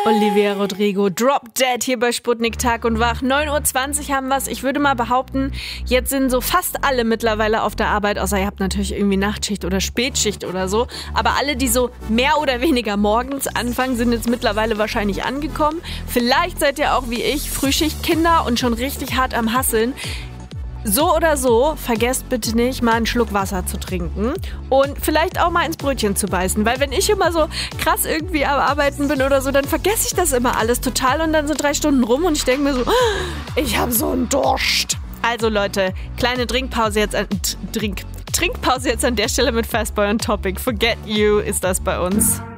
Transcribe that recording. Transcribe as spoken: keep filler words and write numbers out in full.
Olivia Rodrigo, Drop Dead hier bei Sputnik Tag und Wach. neun Uhr zwanzig haben wir's. Ich würde mal behaupten, jetzt sind so fast alle mittlerweile auf der Arbeit, außer ihr habt natürlich irgendwie Nachtschicht oder Spätschicht oder so. Aber alle, die so mehr oder weniger morgens anfangen, sind jetzt mittlerweile wahrscheinlich angekommen. Vielleicht seid ihr auch wie ich Frühschichtkinder und schon richtig hart am Hasseln. So oder so, vergesst bitte nicht, mal einen Schluck Wasser zu trinken und vielleicht auch mal ins Brötchen zu beißen. Weil wenn ich immer so krass irgendwie am Arbeiten bin oder so, dann vergesse ich das immer alles total und dann sind drei Stunden rum und ich denke mir so, ich habe so einen Durst. Also Leute, kleine Trinkpause jetzt an, Trink, Trinkpause jetzt an der Stelle mit Fastboy on Topic. Forget You ist das bei uns.